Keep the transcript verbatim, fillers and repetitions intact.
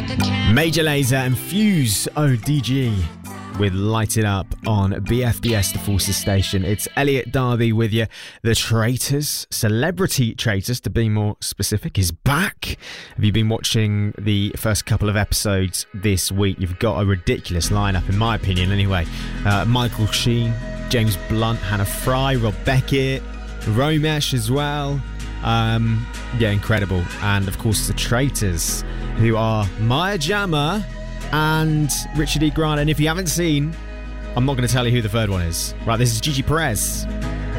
Major Lazer and Fuse O D G with Light It Up on B F B S, the Forces station. It's Elliot Darby with you. The Traitors, Celebrity Traitors to be more specific, is back. Have you been watching the first couple of episodes this week? You've got a ridiculous lineup, in my opinion, anyway. Uh, Michael Sheen, James Blunt, Hannah Fry, Rob Beckett, Romesh as well. Um, yeah, incredible. And of course, the Traitors, who are Maya Jama and Richard E. Grant. And if you haven't seen, I'm not going to tell you who the third one is. Right, this is Gigi Perez.